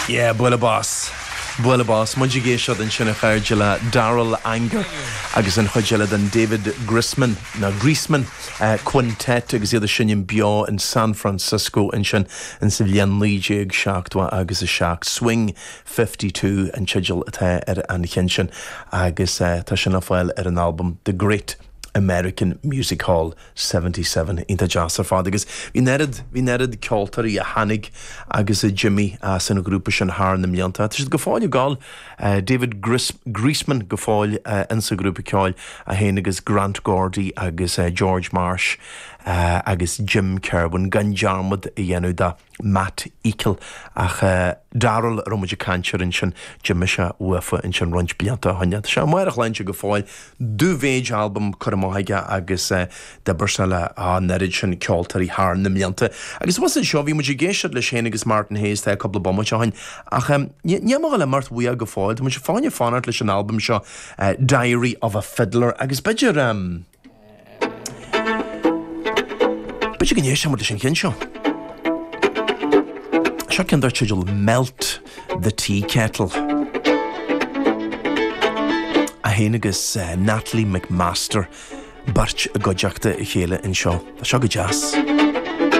Yeah, Buile Boss. Buile Boss, muid géisiad an sinna chairde le Daryl Anger agus an chuideile den David Griezmann quintet agus iad a sinne beo in San Francisco in sin in sa bhliain líide ag seachtha agus a seacht Swing 52 an tideal atá an chin sin agus tá sin fáil ar an album The Great American Music Hall 77 inta jazz ar fád agus hí nerid ceoltarí a hanig agus a Jimmy san a grúpa sin haar na mlianta. Tá siad go fáil gáil David Griezmann go fáil in sa grúpa ceáil a héana agus Grant Gordy agus George Marsh agus Jim Kerwin gan jarmad a dhéanú da Matt Eakel ach Daryl Romager Cancher in sin Jimmy se ufa in sin runch blianta hanya. Tá se muirech leinte go fáil dúvéid album chumaige agus de bursala a nerid sin ceoltarí haar na mlianta. Agus was seo bhí muidir géisiad le Shane agus Martin Hayes tá couple bomma hain ach neamach le mart bhuia go fáil, mu se fáinne fanart leis an album seo Diary of a Fiddler agus beidir Beidir gnéis sem mar sin cin seo. Seo cin dar tideal Melt the Tea Kettle. A héana agus Natalie McMaster bart a godeachta i chéile in seo. Tá seo go jazz.